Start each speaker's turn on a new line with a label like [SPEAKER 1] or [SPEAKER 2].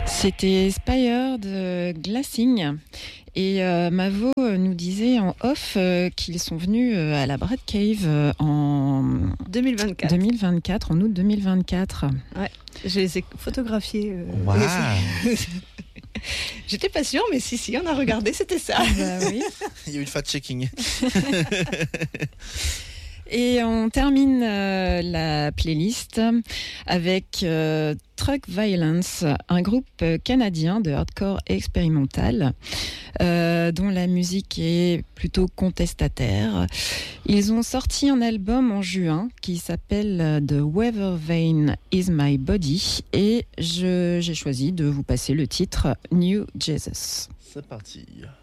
[SPEAKER 1] C'était Spire de Glassing. Et Mavo nous disait en off qu'ils sont venus à la Brad Cave en 2024, en août 2024.
[SPEAKER 2] Ouais, je les ai photographiés.
[SPEAKER 3] Wow.
[SPEAKER 2] J'étais pas sûre, mais si, on a regardé, c'était ça.
[SPEAKER 1] Bah oui.
[SPEAKER 3] Il y a eu le fact-checking.
[SPEAKER 1] Et on termine la playlist avec Truck Violence, un groupe canadien de hardcore expérimental dont la musique est plutôt contestataire. Ils ont sorti un album en juin qui s'appelle The Weather Vane Is My Body et j'ai choisi de vous passer le titre New Jesus.
[SPEAKER 3] C'est parti.